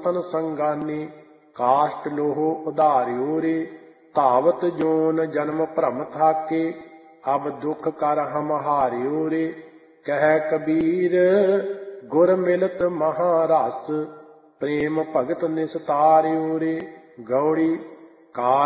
ਸੰਤਨ ਸੰਗਾਨੀ, ਕਾਸ਼ਟ ਲੋਹ ਉਧਾਰਿਓ ਰੇ। ਧਾਵਤ ਜੋਨ ਜਨਮ ਭਰਮ ਥਾਕੇ, ਅਬ ਦੁਖ ਕਰ ਹਮ ਹਾਰਿਓ ਰੇ। ਕਹਿ ਕਬੀਰ ਗੁਰ ਮਿਲਤ ਮਹਾ ਰਸ, ਪ੍ਰੇਮ ਭਗਤ ਨਿਸਤਾਰਿਓ ਰੇ। ਗੌੜੀ